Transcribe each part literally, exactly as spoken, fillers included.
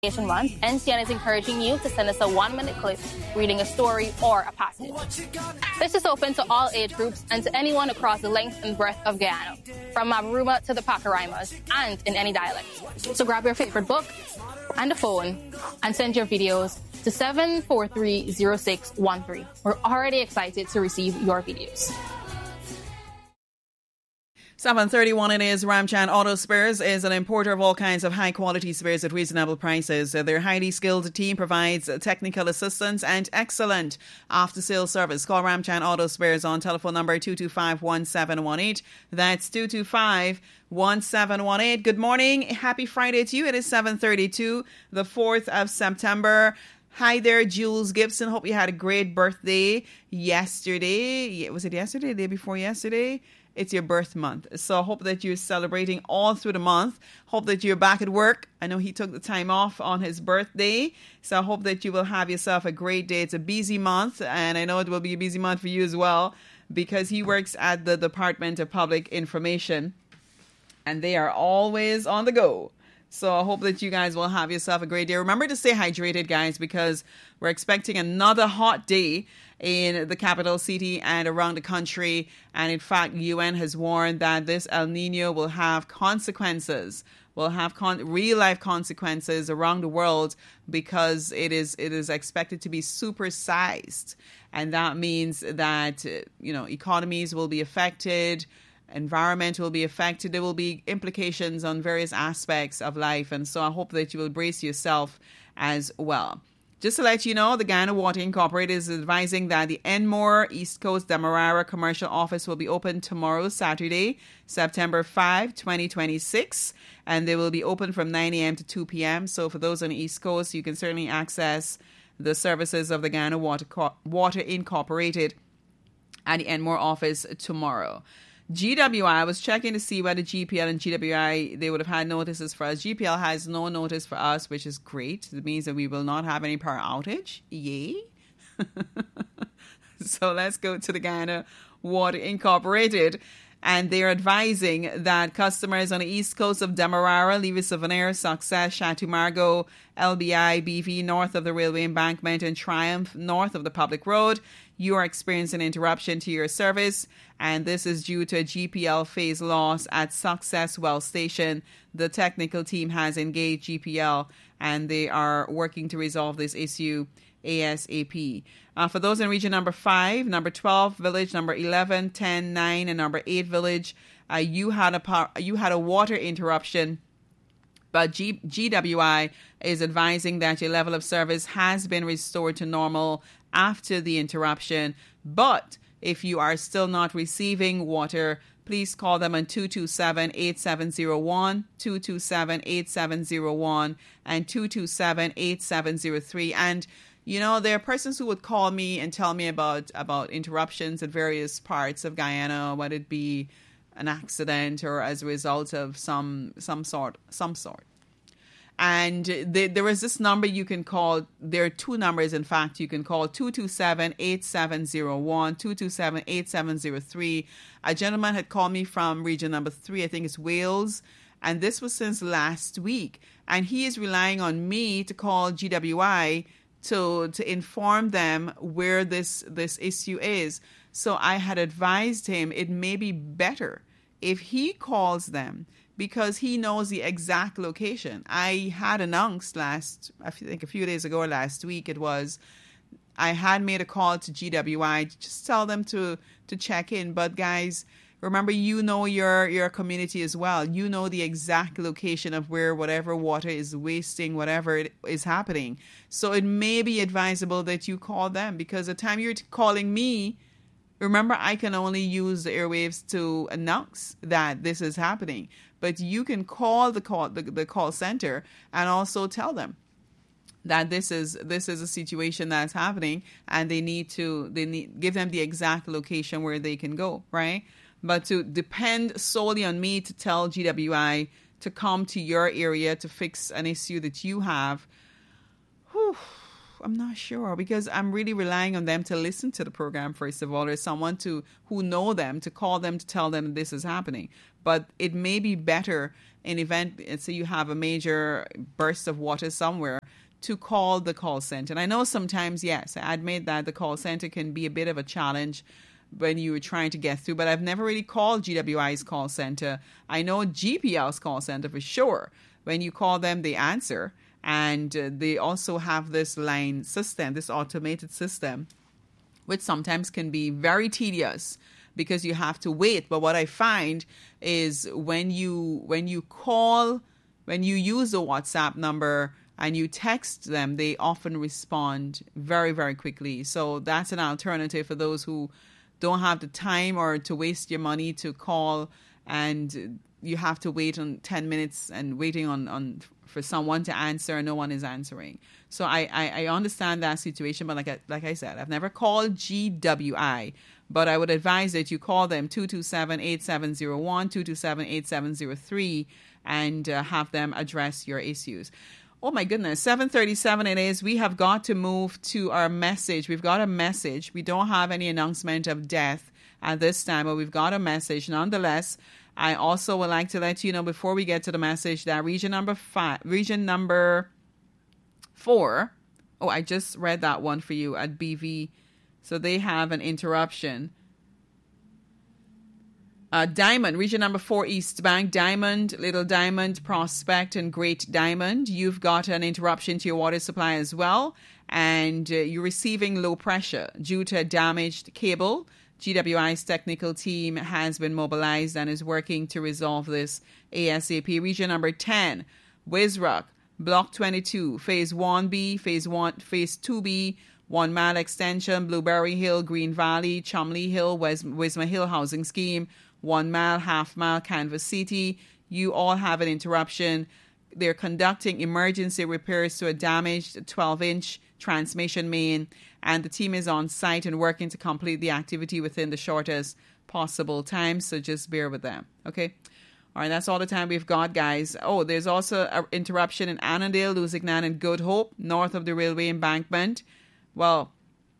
Month, N C N is encouraging you to send us a one-minute clip reading a story or a passage. This is open to all age groups and to anyone across the length and breadth of Guyana, from Mabaruma to the Pacaraimas, and in any dialect. So grab your favorite book and a phone and send your videos to seven four three zero six one three. We're already excited to receive your videos. seven thirty-one it is. Ramchan Auto Spares is an importer of all kinds of high-quality spares at reasonable prices. Their highly skilled team provides technical assistance and excellent after-sales service. Call Ramchan Auto Spares on telephone number two two five, one seven one eight. That's two two five, one seven one eight. Good morning. Happy Friday to you. It is seven thirty-two, the fourth of September. Hi there, Jules Gibson. Hope you had a great birthday yesterday. Was it yesterday? The day before yesterday? It's your birth month. So I hope that you're celebrating all through the month. Hope that you're back at work. I know he took the time off on his birthday. So I hope that you will have yourself a great day. It's a busy month, and I know it will be a busy month for you as well, because he works at the Department of Public Information, and they are always on the go. So I hope that you guys will have yourself a great day. Remember to stay hydrated, guys, because we're expecting another hot day in the capital city and around the country. And in fact, U N has warned that this El Nino will have consequences, will have con- real life consequences around the world, because it is it is expected to be supersized. And that means that, you know, economies will be affected, environment will be affected. There will be implications on various aspects of life. And so I hope that you will brace yourself as well. Just to let you know, the Guyana Water Incorporated is advising that the Enmore East Coast Demerara commercial office will be open tomorrow, Saturday, September fifth, twenty twenty-six. And they will be open from nine a.m. to two p.m. So for those on the East Coast, you can certainly access the services of the Guyana Water, Co- Water Incorporated at the Enmore office tomorrow. G W I, I was checking to see whether G P L and G W I, they would have had notices for us. G P L has no notice for us, which is great. It means that we will not have any power outage. Yay. So let's go to the Guyana Water Incorporated. And they're advising that customers on the east coast of Demerara, Levis Souvenir, Success, Chateau Margaux, L B I, B V, north of the railway embankment, and Triumph, north of the public road, you are experiencing interruption to your service. And this is due to a G P L phase loss at Success Well Station. The technical team has engaged G P L, and they are working to resolve this issue ASAP. Uh, for those in region number five, number twelve village, number eleven, ten, nine, and number eight village, uh, you had a power, you had a water interruption, but G, GWI is advising that your level of service has been restored to normal after the interruption. But if you are still not receiving water, please call them on two two seven, eight seven zero one, two two seven, eight seven zero one, and two two seven, eight seven zero three. And you know, there are persons who would call me and tell me about, about interruptions at various parts of Guyana, whether it be an accident or as a result of some some sort, some sort. And the, there is this number you can call. There are two numbers, in fact, you can call: two two seven, eight seven zero one, two two seven, eight seven zero three. A gentleman had called me from region number three, I think it's Wales, and this was since last week. And he is relying on me to call G W I to to inform them where this this issue is. So I had advised him it may be better if he calls them, because he knows the exact location. I had announced last, I think a few days ago or last week it was, I had made a call to G W I, just tell them to to check in. But guys, remember, you know your, your community as well. You know the exact location of where whatever water is wasting, whatever it is happening. So it may be advisable that you call them, because the time you're calling me, remember, I can only use the airwaves to announce that this is happening. But you can call the call the, the call center and also tell them that this is this is a situation that's happening, and they need to they need give them the exact location where they can go, right? But to depend solely on me to tell G W I to come to your area to fix an issue that you have, whew, I'm not sure, because I'm really relying on them to listen to the program, first of all, or someone to who know them to call them to tell them this is happening. but it may be better in event, so you have a major burst of water somewhere, to call the call center. And I know sometimes, yes, I admit that the call center can be a bit of a challenge when you were trying to get through, but I've never really called G W I's call center. I know G P L's call center for sure. When you call them, they answer. And uh, they also have this line system, this automated system, which sometimes can be very tedious because you have to wait. But what I find is when you when you call, when you use a WhatsApp number and you text them, they often respond very, very quickly. So that's an alternative for those who don't have the time or to waste your money to call, and you have to wait on ten minutes and waiting on, on for someone to answer and no one is answering. So I, I, I understand that situation, but like I, like I said, I've never called G W I, but I would advise that you call them two two seven, eight seven zero one, two two seven, eight seven zero three and uh, have them address your issues. Oh my goodness, seven thirty-seven it is. We have got to move to our message. We've got a message. We don't have any announcement of death at this time, but we've got a message. Nonetheless, I also would like to let you know before we get to the message that region number five, region number four, oh, I just read that one for you at B V. So they have an interruption. Uh, Diamond, region number four, East Bank, Diamond, Little Diamond, Prospect, and Great Diamond. You've got an interruption to your water supply as well, and uh, you're receiving low pressure due to a damaged cable. G W I's technical team has been mobilized and is working to resolve this ASAP. Region number ten, Wizrock, Block twenty-two, Phase one B, Phase one, Phase two B, One Mile Extension, Blueberry Hill, Green Valley, Chumley Hill, Wes- Wisma Hill Housing Scheme, One Mile, Half Mile, Canvas City. You all have an interruption. They're conducting emergency repairs to a damaged twelve-inch transmission main, and the team is on site and working to complete the activity within the shortest possible time, so just bear with them, okay? All right, that's all the time we've got, guys. Oh, there's also an interruption in Annandale, Lusignan, and Good Hope, north of the railway embankment. Well,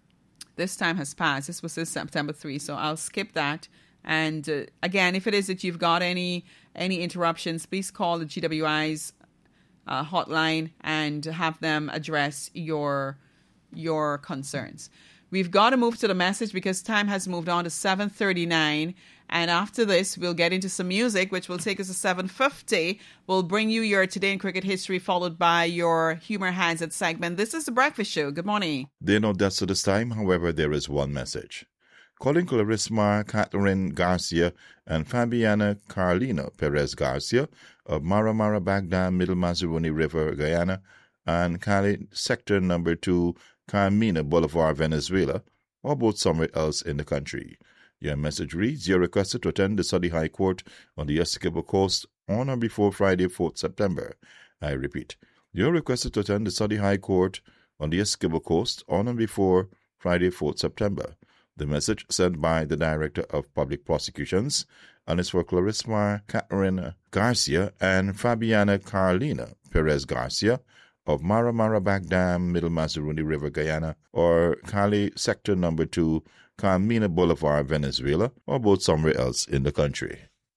this time has passed. This was this September third, so I'll skip that. And uh, again, if it is that you've got any any interruptions, please call the G W I's uh, hotline and have them address your your concerns. We've got to move to the message because time has moved on to seven thirty-nine. And after this, we'll get into some music, which will take us to seven fifty. We'll bring you your Today in Cricket History, followed by your Humor Hazard segment. This is The Breakfast Show. Good morning. There are no deaths at this time. However, there is one message. Calling Clarisma Catherine Garcia and Fabiana Carolina Perez Garcia of Mara Mara Baghdad, Middle Mazaruni River, Guyana, and Cali Sector Number two, Carmina Boulevard, Venezuela, or both somewhere else in the country. Your message reads, you're requested to attend the Saudi High Court on the Essequibo Coast on or before Friday, fourth September. I repeat, you're requested to attend the Saudi High Court on the Essequibo Coast on or before Friday, fourth September. The message sent by the Director of Public Prosecutions and is for Clarisma Catherine Garcia and Fabiana Carolina Perez Garcia of Mara Mara Baghdad, Middle Mazaruni River, Guyana, or Cali Sector Number two, Carmina Boulevard, Venezuela, or both somewhere else in the country.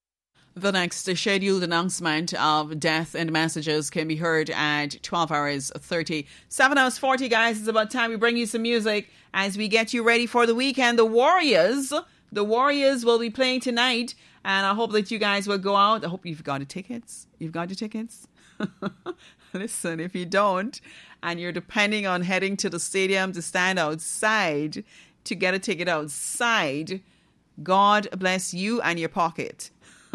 The next scheduled announcement of death and messages can be heard at twelve hours thirty. seven hours forty, guys. It's about time we bring you some music as we get you ready for the weekend. The Warriors, the Warriors will be playing tonight, and I hope that you guys will go out. I hope you've got your tickets. You've got your tickets? Listen, if you don't, and you're depending on heading to the stadium to stand outside to get a ticket outside, God bless you and your pocket.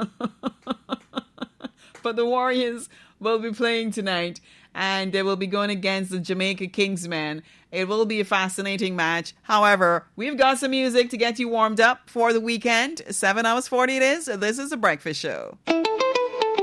But the Warriors will be playing tonight, and they will be going against the Jamaica Kingsmen. It will be a fascinating match. However, we've got some music to get you warmed up for the weekend. seven hours forty it is. This is The Breakfast Show.